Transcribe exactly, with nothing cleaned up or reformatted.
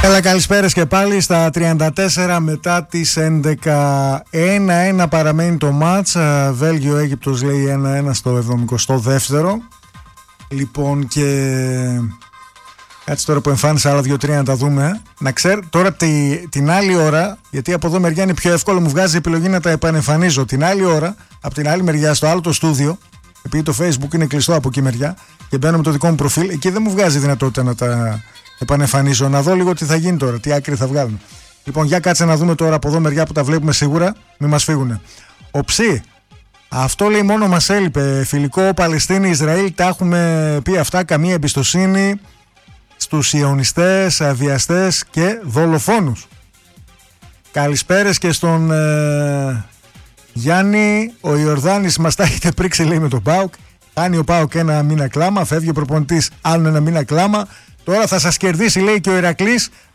Καλά, καλησπέρες και πάλι στα τριάντα τέσσερα μετά τις έντεκα. ένα ένα παραμένει το μάτς. Βέλγιο-Αίγυπτος λέει ένα ένα στο εβδομηκοστό δεύτερο. Λοιπόν, και κάτσε τώρα που εμφάνισα άλλα δύο τρία να τα δούμε. Να ξέρω τώρα τη, την άλλη ώρα, γιατί από εδώ μεριά είναι πιο εύκολο, μου βγάζει επιλογή να τα επανεμφανίζω. Την άλλη ώρα, από την άλλη μεριά, στο άλλο το στούντιο, επειδή το Facebook είναι κλειστό από εκεί μεριά και μπαίνω με το δικό μου προφίλ, εκεί δεν μου βγάζει δυνατότητα να τα επανεμφανίζω. Να δω λίγο τι θα γίνει τώρα, τι άκρη θα βγάλουν. Λοιπόν, για κάτσε να δούμε τώρα από εδώ μεριά που τα βλέπουμε σίγουρα, μην μας φύγουνε. Ο Ψή, αυτό λέει μόνο μας έλειπε. Φιλικό Παλαιστίνη-Ισραήλ, τα έχουμε πει αυτά, καμία εμπιστοσύνη στους ιονιστές, αβιαστές και δολοφόνους. Καλησπέρες και στον ε, Γιάννη. Ο Ιορδάνης μας τα έχετε πρίξει, λέει, με τον ΠΑΟΚ. Κάνει ο ΠΑΟΚ ένα μήνα κλάμα, φεύγει ο προπονητής άλλο ένα μήνα κλάμα. Τώρα θα σας κερδίσει, λέει, και ο Ηρακλής